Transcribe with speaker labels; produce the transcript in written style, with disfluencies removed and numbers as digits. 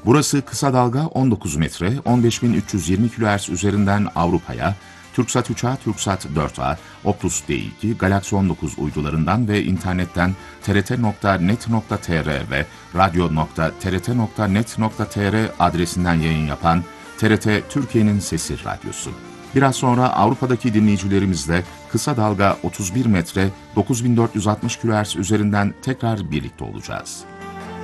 Speaker 1: Burası kısa dalga 19 metre, 15.320 kHz üzerinden Avrupa'ya, Türksat 3A, Türksat 4A, Optus D2, Galaxy 19 uydularından ve internetten trt.net.tr ve radyo.trt.net.tr adresinden yayın yapan TRT Türkiye'nin Sesi Radyosu. Biraz sonra Avrupa'daki dinleyicilerimizle kısa dalga 31 metre 9460 kHz üzerinden tekrar birlikte olacağız.